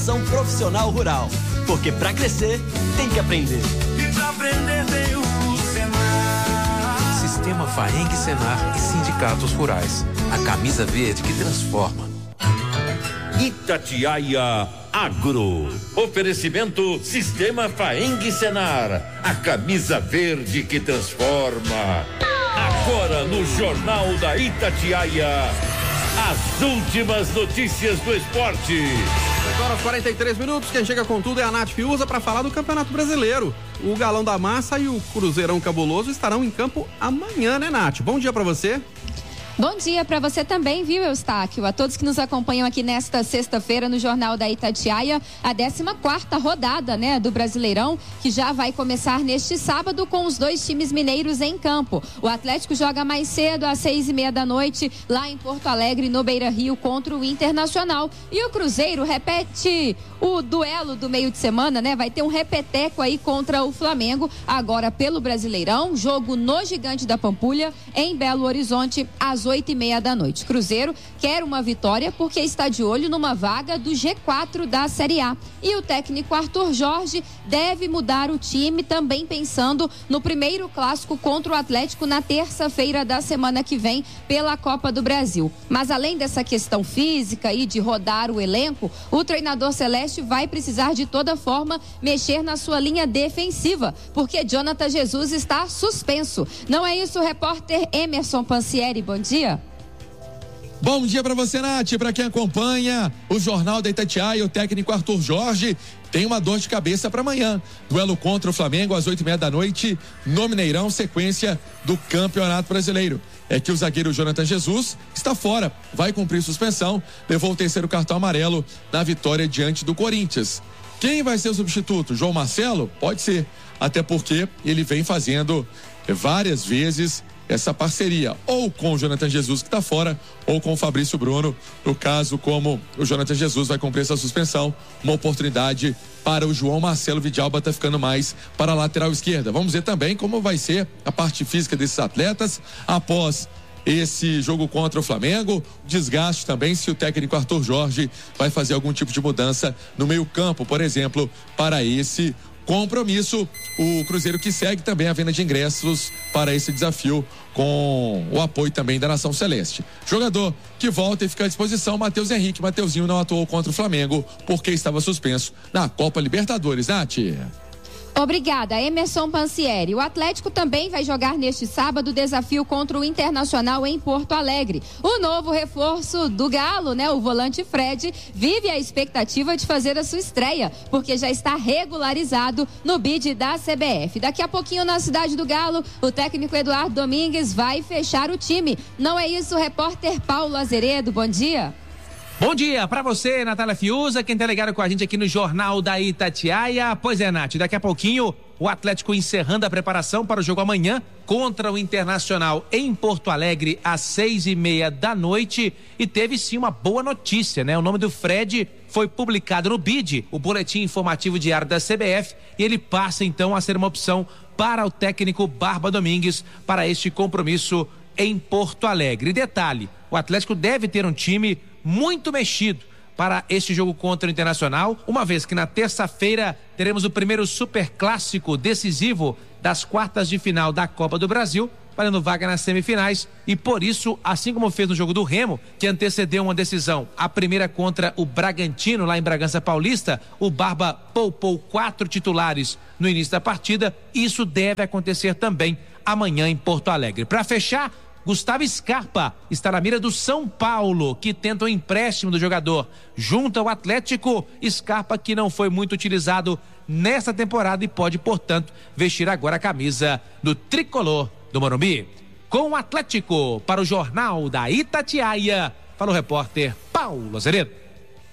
Profissional Rural, porque para crescer tem que aprender. E pra aprender tem o Senar. Sistema Faeng, Senar e sindicatos rurais. A camisa verde que transforma. Itatiaia Agro. Oferecimento Sistema Faeng Senar. A camisa verde que transforma. Agora no Jornal da Itatiaia, as últimas notícias do esporte. 8h43, quem chega com tudo é a Nath Fiuza para falar do Campeonato Brasileiro. O Galão da Massa e o Cruzeirão Cabuloso estarão em campo amanhã, né, Nath? Bom dia para você. Bom dia para você também, viu, Eustáquio? A todos que nos acompanham aqui nesta sexta-feira no Jornal da Itatiaia, a 14ª rodada, né, do Brasileirão, que já vai começar neste sábado com os dois times mineiros em campo. O Atlético joga mais cedo, às 6:30 da noite, lá em Porto Alegre, no Beira-Rio, contra o Internacional. E o Cruzeiro repete o duelo do meio de semana, né? Vai ter um repeteco aí contra o Flamengo, agora pelo Brasileirão, jogo no Gigante da Pampulha, em Belo Horizonte, às 8:30 da noite. Cruzeiro quer uma vitória porque está de olho numa vaga do G4 da Série A. E o técnico Arthur Jorge deve mudar o time, também pensando no primeiro clássico contra o Atlético na terça-feira da semana que vem pela Copa do Brasil. Mas além dessa questão física e de rodar o elenco, o treinador celeste vai precisar de toda forma mexer na sua linha defensiva, porque Jonathan Jesus está suspenso. Não é isso, repórter Emerson Pansieri? Bom dia. Bom dia para você, Nath. Para quem acompanha o Jornal da Itatiaia, o técnico Arthur Jorge tem uma dor de cabeça para amanhã. Duelo contra o Flamengo às 8:30 da noite no Mineirão, sequência do Campeonato Brasileiro. É que o zagueiro Jonathan Jesus está fora, vai cumprir suspensão, levou o terceiro cartão amarelo na vitória diante do Corinthians. Quem vai ser o substituto? João Marcelo? Pode ser, até porque ele vem fazendo várias vezes essa parceria, ou com o Jonathan Jesus que está fora, ou com o Fabrício Bruno. No caso, como o Jonathan Jesus vai cumprir essa suspensão, uma oportunidade para o João Marcelo Vidalba tá ficando mais para a lateral esquerda. Vamos ver também como vai ser a parte física desses atletas após esse jogo contra o Flamengo, desgaste também, se o técnico Arthur Jorge vai fazer algum tipo de mudança no meio-campo, por exemplo, para esse compromisso. O Cruzeiro que segue também a venda de ingressos para esse desafio com o apoio também da Nação Celeste. Jogador que volta e fica à disposição, Matheus Henrique. Mateuzinho não atuou contra o Flamengo porque estava suspenso na Copa Libertadores, Nath. Obrigada, Emerson Pansieri. O Atlético também vai jogar neste sábado o desafio contra o Internacional em Porto Alegre. O novo reforço do Galo, né? O volante Fred, vive a expectativa de fazer a sua estreia, porque já está regularizado no bid da CBF. Daqui a pouquinho na cidade do Galo, o técnico Eduardo Domingues vai fechar o time. Não é isso, repórter Paulo Azeredo, bom dia. Bom dia para você, Natália Fiuza, quem tá ligado com a gente aqui no Jornal da Itatiaia. Pois é, Nath, daqui a pouquinho o Atlético encerrando a preparação para o jogo amanhã contra o Internacional em Porto Alegre às 6:30 da noite. E teve sim uma boa notícia, né? O nome do Fred foi publicado no BID, o Boletim Informativo Diário da CBF, e ele passa então a ser uma opção para o técnico Barba Domingues para este compromisso em Porto Alegre. E detalhe, o Atlético deve ter um time muito mexido para este jogo contra o Internacional, uma vez que na terça-feira teremos o primeiro super clássico decisivo das quartas de final da Copa do Brasil, valendo vaga nas semifinais, e por isso, assim como fez no jogo do Remo, que antecedeu uma decisão, a primeira contra o Bragantino, lá em Bragança Paulista, o Barba poupou 4 titulares no início da partida, e isso deve acontecer também amanhã em Porto Alegre. Para fechar, Gustavo Scarpa está na mira do São Paulo, que tenta um empréstimo do jogador junto ao Atlético. Scarpa que não foi muito utilizado nesta temporada e pode, portanto, vestir agora a camisa do tricolor do Morumbi. Com o Atlético, para o Jornal da Itatiaia, fala o repórter Paulo Azeredo.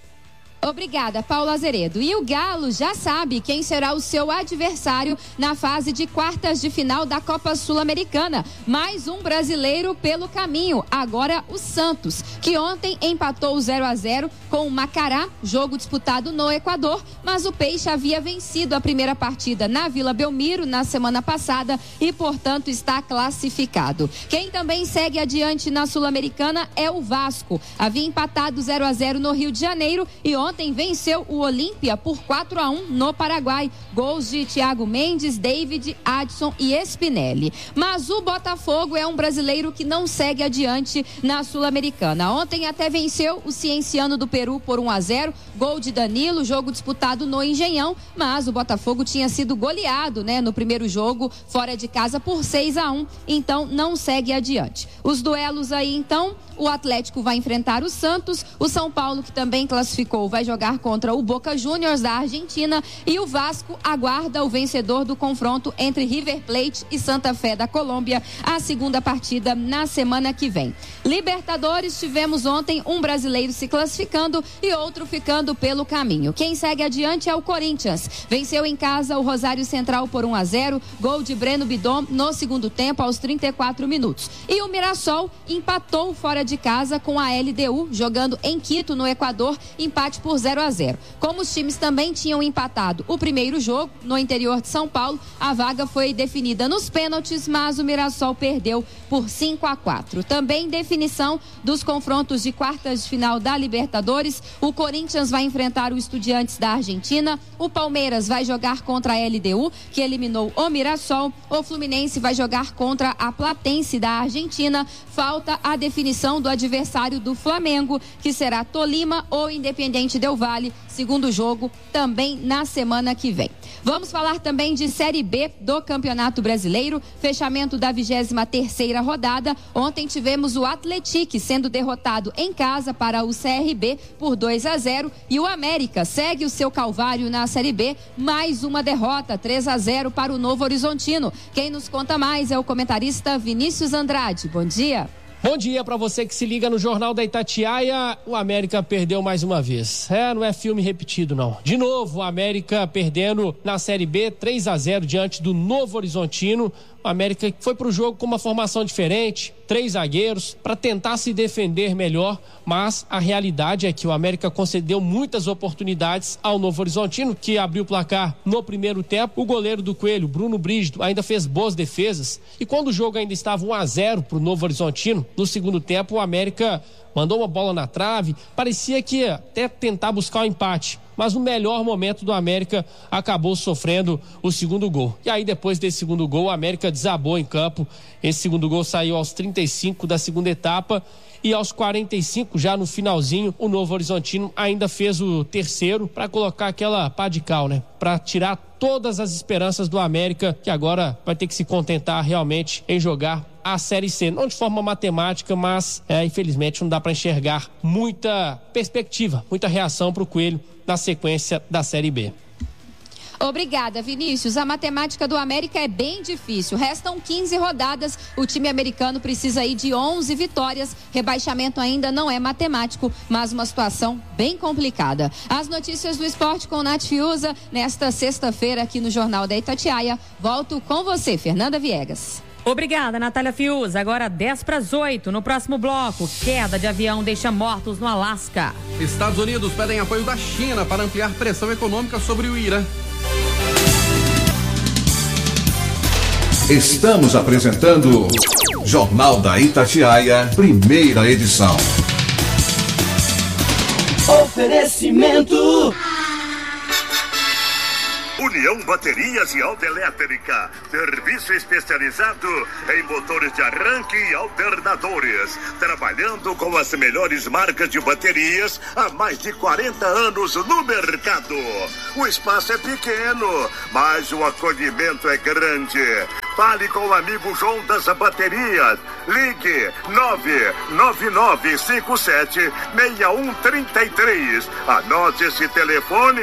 Obrigada, Paulo Azeredo. E o Galo já sabe quem será o seu adversário na fase de quartas de final da Copa Sul-Americana. Mais um brasileiro pelo caminho. Agora o Santos, que ontem empatou 0-0 com o Macará, jogo disputado no Equador, mas o Peixe havia vencido a primeira partida na Vila Belmiro na semana passada e, portanto, está classificado. Quem também segue adiante na Sul-Americana é o Vasco. Havia empatado 0-0 no Rio de Janeiro e ontem ontem venceu o Olímpia por 4-1 no Paraguai. Gols de Thiago Mendes, David, Adson e Spinelli. Mas o Botafogo é um brasileiro que não segue adiante na Sul-Americana. Ontem até venceu o Cienciano do Peru por 1-0, gol de Danilo, jogo disputado no Engenhão, mas o Botafogo tinha sido goleado, no primeiro jogo, fora de casa por 6-1, então não segue adiante. Os duelos aí, então, o Atlético vai enfrentar o Santos, o São Paulo, que também classificou, vai jogar contra o Boca Juniors da Argentina e o Vasco aguarda o vencedor do confronto entre River Plate e Santa Fé da Colômbia, a segunda partida na semana que vem. Libertadores, tivemos ontem um brasileiro se classificando e outro ficando pelo caminho. Quem segue adiante é o Corinthians. Venceu em casa o Rosário Central por 1-0, gol de Breno Bidon no segundo tempo aos 34 minutos. E o Mirassol empatou fora de casa com a LDU, jogando em Quito, no Equador, empate por 0-0. Como os times também tinham empatado o primeiro jogo no interior de São Paulo, a vaga foi definida nos pênaltis, mas o Mirassol perdeu por 5-4. Também definição dos confrontos de quartas de final da Libertadores. O Corinthians vai enfrentar o Estudiantes da Argentina, o Palmeiras vai jogar contra a LDU, que eliminou o Mirassol, o Fluminense vai jogar contra a Platense da Argentina. Falta a definição do adversário do Flamengo, que será Tolima ou Independiente Del Valle, segundo jogo também na semana que vem. Vamos falar também de Série B do Campeonato Brasileiro, fechamento da 23ª rodada. Ontem tivemos o Atlético sendo derrotado em casa para o CRB por 2-0 e o América segue o seu calvário na Série B, mais uma derrota, 3-0 para o Novo Horizontino. Quem nos conta mais é o comentarista Vinícius Andrade. Bom dia. Bom dia para você que se liga no Jornal da Itatiaia. O América perdeu mais uma vez. Não é filme repetido, não. De novo, o América perdendo na Série B, 3-0 diante do Novo Horizontino. O América foi para o jogo com uma formação diferente, 3 zagueiros, para tentar se defender melhor, mas a realidade é que o América concedeu muitas oportunidades ao Novo Horizontino, que abriu o placar no primeiro tempo. O goleiro do Coelho, Bruno Brígido, ainda fez boas defesas, e quando o jogo ainda estava 1-0 para o Novo Horizontino, no segundo tempo o América mandou uma bola na trave, parecia que ia até tentar buscar o empate, mas no melhor momento do América acabou sofrendo o segundo gol. E aí depois desse segundo gol, o América desabou em campo. Esse segundo gol saiu aos 35 da segunda etapa e aos 45, já no finalzinho, o Novo Horizontino ainda fez o terceiro para colocar aquela pá de cal, para tirar todas as esperanças do América, que agora vai ter que se contentar realmente em jogar a Série C, não de forma matemática, mas infelizmente não dá para enxergar muita perspectiva, muita reação para o Coelho na sequência da Série B. Obrigada, Vinícius. A matemática do América é bem difícil. Restam 15 rodadas. O time americano precisa aí de 11 vitórias. Rebaixamento ainda não é matemático, mas uma situação bem complicada. As notícias do esporte com Nath Fiuza nesta sexta-feira aqui no Jornal da Itatiaia. Volto com você, Fernanda Viegas. Obrigada, Natália Fiuza. Agora 7:10. No próximo bloco, queda de avião deixa mortos no Alasca. Estados Unidos pedem apoio da China para ampliar pressão econômica sobre o Irã. Estamos apresentando Jornal da Itatiaia, primeira edição. Oferecimento União Baterias e Autoelétrica, serviço especializado em motores de arranque e alternadores, trabalhando com as melhores marcas de baterias há mais de 40 anos no mercado. O espaço é pequeno, mas o acolhimento é grande. Fale com o amigo João das Baterias. Ligue 99957-6133. Anote esse telefone: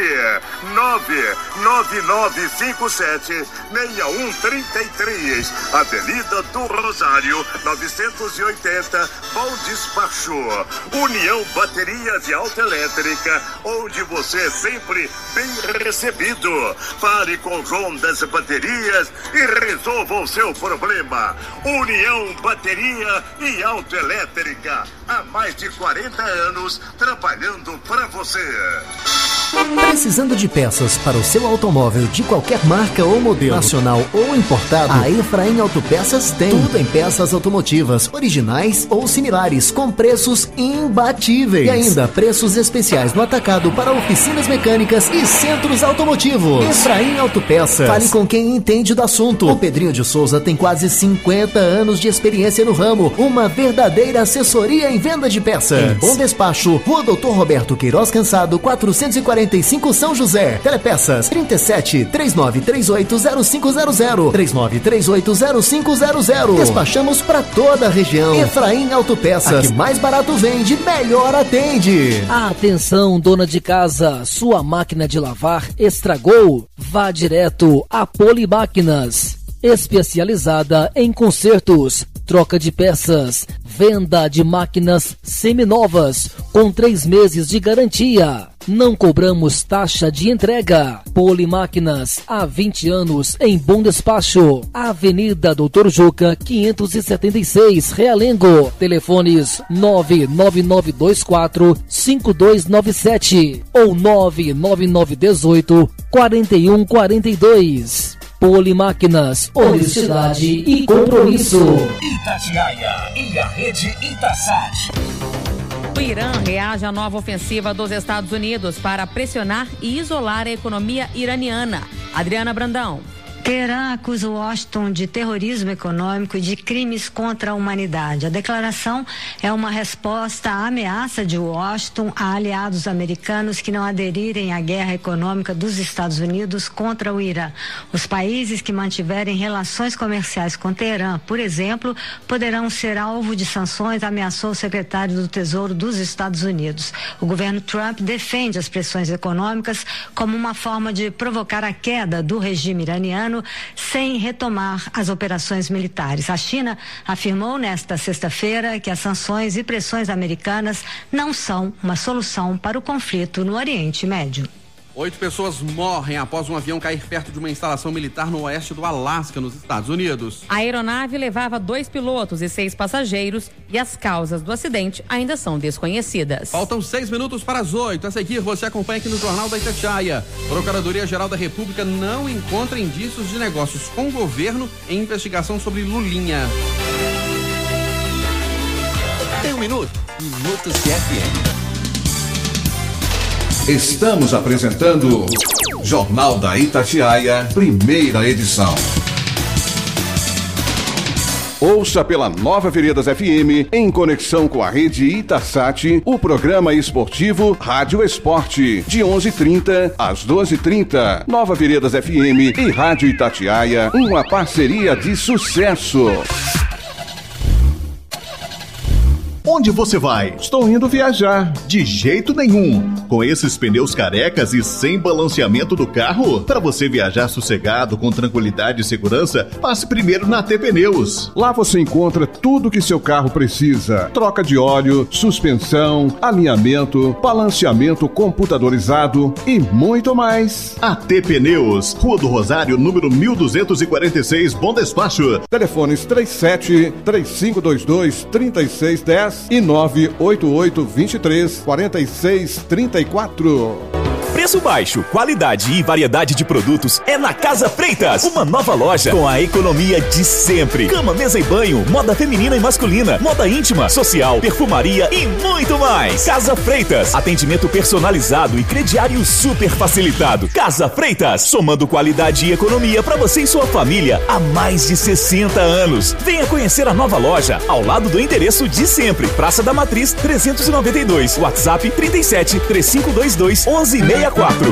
99957-6133. Avenida do Rosário, 980, Bom Despacho. União Baterias e Autoelétrica, onde você é sempre bem recebido. Fale com João das Baterias e resolva resolva o seu problema. União Bateria e Autoelétrica. Há mais de 40 anos trabalhando para você. Precisando de peças para o seu automóvel de qualquer marca ou modelo, nacional ou importado, a Efraim Autopeças tem tudo em peças automotivas, originais ou similares, com preços imbatíveis. E ainda preços especiais no atacado para oficinas mecânicas e centros automotivos. Efraim Autopeças. Fale com quem entende do assunto. O Pedrinho de Souza tem quase 50 anos de experiência no ramo, uma verdadeira assessoria em venda de peças. Em Bom Despacho, Rua Dr. Roberto Queiroz Cansado, 445 São José. Telepeças 37 3938 0500 3938 0500. Despachamos para toda a região. Efraim Autopeças. A que mais barato vende, melhor atende. Atenção, dona de casa, sua máquina de lavar estragou? Vá direto a Polimáquinas, especializada em consertos, troca de peças, venda de máquinas seminovas com 3 meses de garantia. Não cobramos taxa de entrega. Polimáquinas, há 20 anos em Bom Despacho. Avenida Doutor Juca, 576, Realengo. Telefones 99924 5297 ou 99918 4142. Polimáquinas, honestidade e compromisso. Itatiaia e a rede Itasat. O Irã reage à nova ofensiva dos Estados Unidos para pressionar e isolar a economia iraniana. Adriana Brandão. Teherã acusa Washington de terrorismo econômico e de crimes contra a humanidade. A declaração é uma resposta à ameaça de Washington a aliados americanos que não aderirem à guerra econômica dos Estados Unidos contra o Irã. Os países que mantiverem relações comerciais com Teherã, por exemplo, poderão ser alvo de sanções, ameaçou o secretário do Tesouro dos Estados Unidos. O governo Trump defende as pressões econômicas como uma forma de provocar a queda do regime iraniano sem retomar as operações militares. A China afirmou nesta sexta-feira que as sanções e pressões americanas não são uma solução para o conflito no Oriente Médio. 8 pessoas morrem após um avião cair perto de uma instalação militar no oeste do Alasca, nos Estados Unidos. A aeronave levava 2 pilotos e 6 passageiros e as causas do acidente ainda são desconhecidas. Faltam 6 minutos para as 8. A seguir, você acompanha aqui no Jornal da Itatiaia. Procuradoria-Geral da República não encontra indícios de negócios com o governo em investigação sobre Lulinha. Tem um minuto. Minutos de FM. Estamos apresentando Jornal da Itatiaia, primeira edição. Ouça pela Nova Veredas FM, em conexão com a rede Itasat, o programa esportivo Rádio Esporte, de 11h30 às 12h30. Nova Veredas FM e Rádio Itatiaia, uma parceria de sucesso. Onde você vai? Estou indo viajar. De jeito nenhum. Com esses pneus carecas e sem balanceamento do carro? Para você viajar sossegado, com tranquilidade e segurança, passe primeiro na AT Pneus. Lá você encontra tudo que seu carro precisa. Troca de óleo, suspensão, alinhamento, balanceamento computadorizado e muito mais. AT Pneus, Rua do Rosário, número 1246, Bom Despacho. Telefones 37-3522-3610 e 988-23-4634. Preço baixo, qualidade e variedade de produtos é na Casa Freitas. Uma nova loja com a economia de sempre. Cama, mesa e banho, moda feminina e masculina, moda íntima, social, perfumaria e muito mais. Casa Freitas, atendimento personalizado e crediário super facilitado. Casa Freitas, somando qualidade e economia para você e sua família há mais de 60 anos. Venha conhecer a nova loja ao lado do endereço de sempre. Praça da Matriz 392, WhatsApp 37 3522 1164.